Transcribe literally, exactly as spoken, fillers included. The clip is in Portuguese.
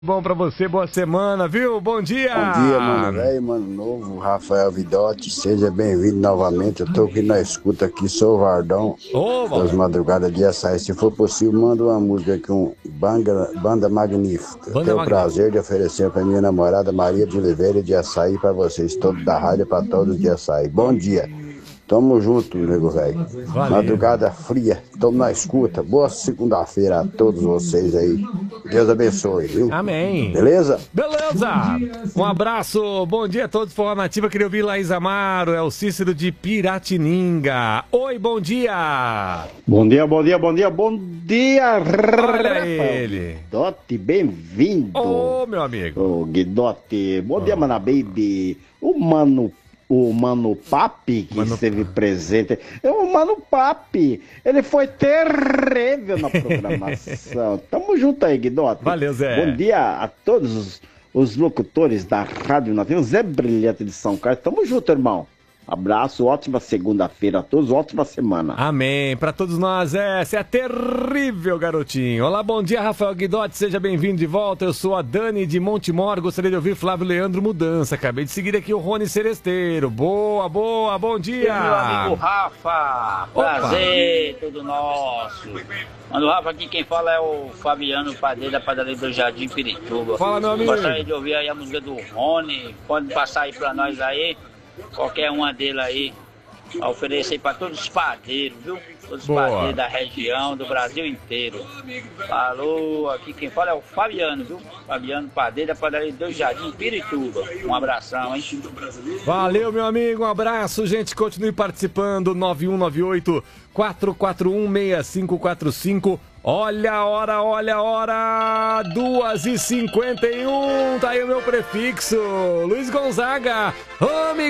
Bom pra você, boa semana, viu? Bom dia! Bom dia, mano velho, mano novo, Rafael Vidotti, seja bem-vindo novamente. Eu tô aqui na escuta aqui, sou o Vardão, Ô, das madrugadas de açaí. Se for possível, manda uma música aqui, um banda, banda magnífica. Banda Tenho o magnífica. prazer de oferecer pra minha namorada Maria de Oliveira de Açaí, pra vocês todos da rádio, pra todos de Açaí. Bom dia! Tamo junto, nego velho. Madrugada fria, tamo na escuta. Boa segunda-feira a todos vocês aí. Deus abençoe, viu? Amém. Beleza? Beleza. Um abraço, bom dia a todos. Forró Nativa, queria ouvir Laís Amaro, é o Cícero de Piratininga. Oi, bom dia. Bom dia, bom dia, bom dia, bom dia, Olha Rafael ele. Guidotti, bem-vindo. Ô, meu amigo. Ô, Guidotti, bom dia, Mana Baby. O Mano O Mano Papi, que Mano esteve presente. É o Mano Papi. Ele foi terrível na programação. Tamo junto aí, Guidotti. Valeu, Zé. Bom dia a todos os, os locutores da Rádio Nativa. Zé Brilhante de São Carlos. Tamo junto, irmão. Abraço, ótima segunda-feira a todos, ótima semana. Amém. Pra todos nós, é, você é terrível, garotinho. Olá, bom dia, Rafael Guidotti, seja bem-vindo de volta. Eu sou a Dani de Montemor, gostaria de ouvir Flávio Leandro Mudança. Acabei de seguir aqui o Rony Seresteiro. Boa, boa, bom dia. Meu amigo Rafa, prazer, tudo nosso. Mano, Rafa, aqui quem fala é o Fabiano Padeiro da Padaria do Jardim Pirituba. Fala, meu amigo. Gostaria de ouvir aí a música do Rony, pode passar aí pra nós aí. Qualquer uma dele aí, a oferecer para todos os padeiros, viu? Todos os Boa. padeiros da região, do Brasil inteiro. Falou, aqui quem fala é o Fabiano, viu? Fabiano Padeiro da Padaria do Jardim Pirituba. Um abração, hein? Valeu, meu amigo, um abraço, gente, continue participando, nove um nove oito, quatro quatro um, seis cinco quatro cinco. Olha a hora, olha a hora, duas e cinquenta e um, tá aí o meu prefixo, Luiz Gonzaga, amigo.